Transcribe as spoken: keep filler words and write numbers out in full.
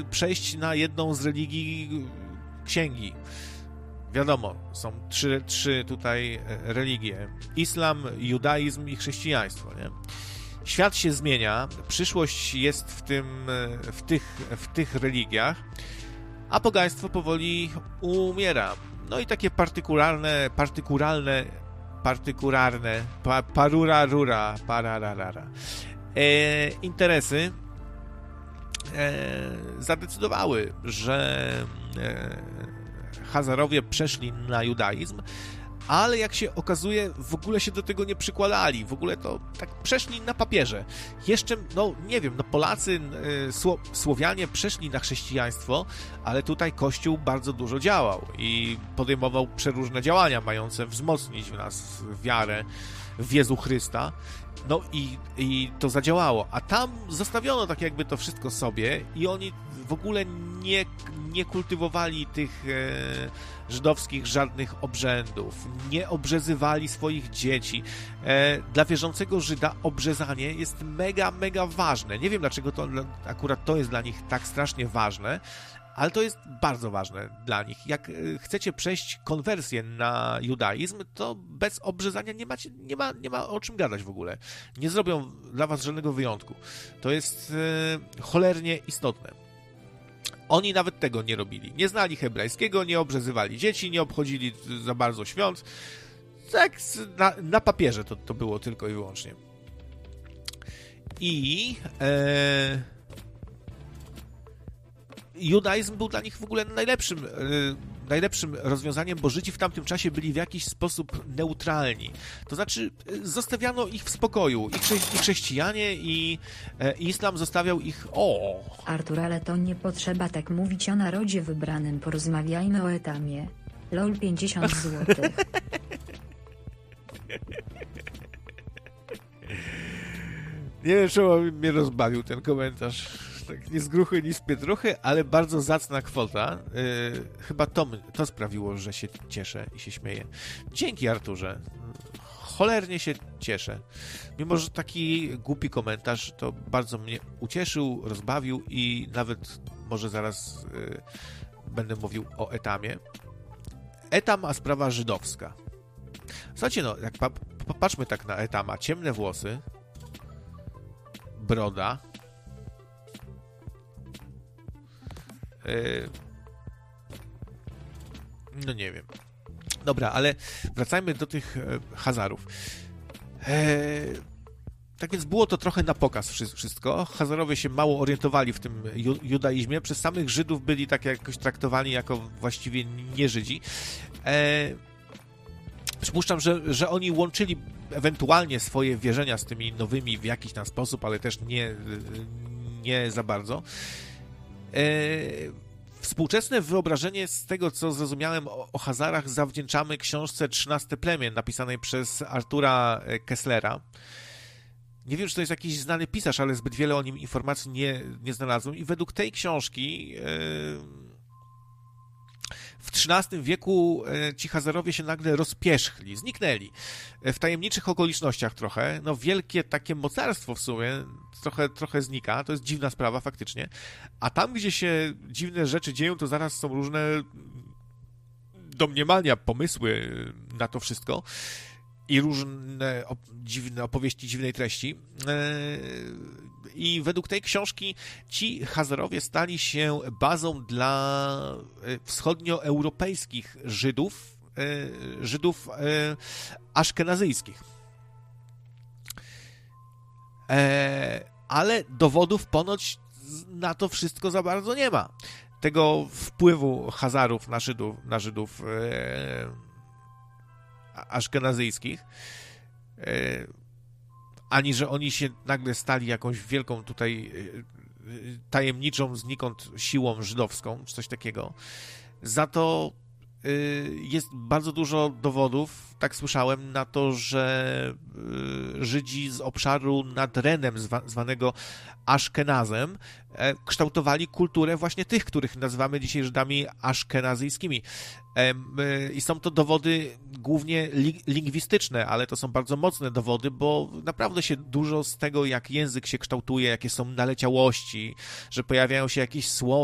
przejść na jedną z religii księgi. Wiadomo, są trzy, trzy tutaj religie. Islam, judaizm i chrześcijaństwo, nie? Świat się zmienia, przyszłość jest w tym, w tych, w tych religiach, a pogaństwo powoli umiera. No i takie partykularne, partykularne, partykularne, pa, parura rura, parararara, e, interesy e, zadecydowały, że e, Hazarowie przeszli na judaizm, ale jak się okazuje, w ogóle się do tego nie przykładali, w ogóle to tak przeszli na papierze. Jeszcze, no nie wiem, no Polacy, Sło, Słowianie przeszli na chrześcijaństwo, ale tutaj Kościół bardzo dużo działał i podejmował przeróżne działania mające wzmocnić w nas wiarę w Jezu Chrysta. No i, i to zadziałało, a tam zostawiono tak jakby to wszystko sobie i oni w ogóle nie, nie kultywowali tych e, żydowskich żadnych obrzędów, nie obrzezywali swoich dzieci. E, dla wierzącego Żyda obrzezanie jest mega, mega ważne. Nie wiem, dlaczego to akurat to jest dla nich tak strasznie ważne, ale to jest bardzo ważne dla nich. Jak chcecie przejść konwersję na judaizm, to bez obrzezania nie, macie, nie, ma, nie ma o czym gadać w ogóle. Nie zrobią dla was żadnego wyjątku. To jest e, cholernie istotne. Oni nawet tego nie robili. Nie znali hebrajskiego, nie obrzezywali dzieci, nie obchodzili za bardzo świąt. Tak na, na papierze to, to było tylko i wyłącznie. I... E, judaizm był dla nich w ogóle najlepszym, yy, najlepszym rozwiązaniem, bo Żydzi w tamtym czasie byli w jakiś sposób neutralni. To znaczy yy, zostawiano ich w spokoju. I, chrze i chrześcijanie, i yy, islam zostawiał ich... O. Artur, ale to nie potrzeba tak mówić o narodzie wybranym. Porozmawiajmy o etamie. Lol pięćdziesiąt złotych. Nie wiem, czemu mnie rozbawił ten komentarz. Tak nie z gruchy, ni z pietruchy, ale bardzo zacna kwota. Yy, chyba to, to sprawiło, że się cieszę i się śmieję. Dzięki, Arturze. Cholernie się cieszę. Mimo, że taki głupi komentarz, to bardzo mnie ucieszył, rozbawił i nawet może zaraz yy, będę mówił o etamie. Etam, a sprawa żydowska. Słuchajcie, no, jak pa popatrzmy tak na etama. Ciemne włosy, broda, no nie wiem. Dobra, ale wracajmy do tych Hazarów. Eee, tak więc było to trochę na pokaz wszystko. Hazarowie się mało orientowali w tym ju judaizmie. Przez samych Żydów byli tak jakoś traktowani jako właściwie nie Żydzi. Eee, przypuszczam, że, że oni łączyli ewentualnie swoje wierzenia z tymi nowymi w jakiś tam sposób, ale też nie, nie za bardzo. Współczesne wyobrażenie z tego, co zrozumiałem o, o Hazarach, zawdzięczamy książce trzynaste plemię, napisanej przez Artura Kesslera. Nie wiem, czy to jest jakiś znany pisarz, ale zbyt wiele o nim informacji nie, nie znalazłem. I według tej książki yy, w trzynastym wieku ci Hazarowie się nagle rozpierzchli, zniknęli. W tajemniczych okolicznościach trochę. No wielkie takie mocarstwo w sumie trochę, trochę znika. To jest dziwna sprawa faktycznie. A tam, gdzie się dziwne rzeczy dzieją, to zaraz są różne domniemania, pomysły na to wszystko. I różne op dziwne opowieści dziwnej treści. I według tej książki ci Hazarowie stali się bazą dla wschodnioeuropejskich Żydów, Żydów aszkenazyjskich. Ale dowodów ponoć na to wszystko za bardzo nie ma. Tego wpływu Hazarów na Żydów, na Żydów aszkenazyjskich, ani że oni się nagle stali jakąś wielką tutaj tajemniczą znikąd siłą żydowską, czy coś takiego. Za to jest bardzo dużo dowodów, tak słyszałem, na to, że Żydzi z obszaru nad Renem, zwanego Aszkenazem, kształtowali kulturę właśnie tych, których nazywamy dzisiaj Żydami aszkenazyjskimi. I są to dowody głównie lingwistyczne, ale to są bardzo mocne dowody, bo naprawdę się dużo z tego, jak język się kształtuje, jakie są naleciałości, że pojawiają się jakieś słowa,